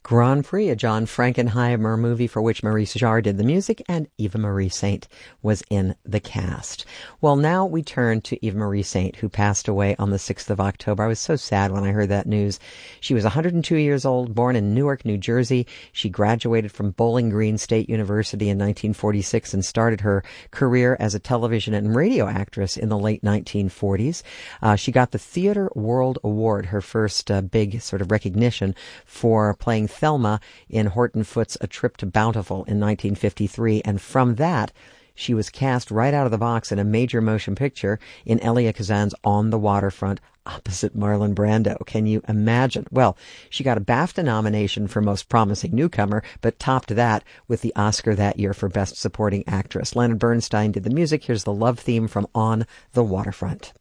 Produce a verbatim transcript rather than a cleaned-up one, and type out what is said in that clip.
Grand Prix, a John Frankenheimer movie for which Maurice Jarre did the music, and Eva Marie Saint was in the cast. Well, now we turn to Eva Marie Saint, who passed away on the sixth of October. I was so sad when I heard that news. She was one hundred two years old, born in Newark, New Jersey. She graduated from Bowling Green State University in nineteen forty-six and started her career as a television and radio actress in the late nineteen forties. Uh, she got the Theatre World Award, her first uh, big sort of recognition, for playing Thelma in Horton Foote's A Trip to Bountiful in nineteen fifty-three, and from that she was cast right out of the box in a major motion picture in Elia Kazan's On the Waterfront opposite Marlon Brando. Can you imagine? Well, she got a BAFTA nomination for Most Promising Newcomer, but topped that with the Oscar that year for Best Supporting Actress. Leonard Bernstein did the music. Here's the love theme from On the Waterfront.